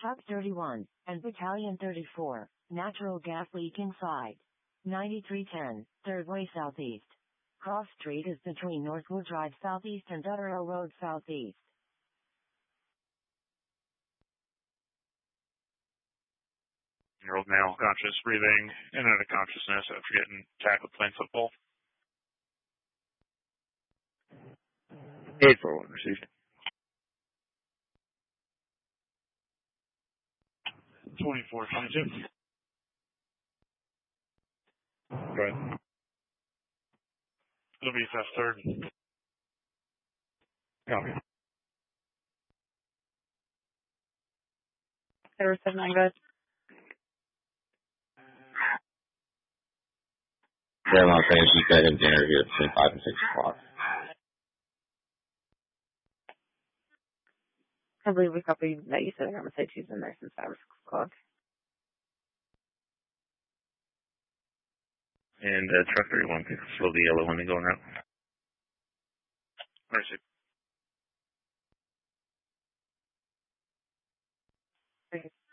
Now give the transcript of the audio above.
Tug 31, and Battalion 34, natural gas leak inside. 9310, third way southeast. Cross Street is between Northwood Drive southeast and Dutterell Road southeast. Year-old male, conscious, breathing in and out of consciousness after getting tackled playing football. 841 received. 2422. Go ahead. It'll be fast third. Copy. There 79, go ahead. Fairmont Fantasy got him dinner here between 5 and 6 o'clock. I believe we copied that you said I'm going to say she's been there since 5 or 6 o'clock. And truck 31, slow the yellow one and going out. Mercy. Okay.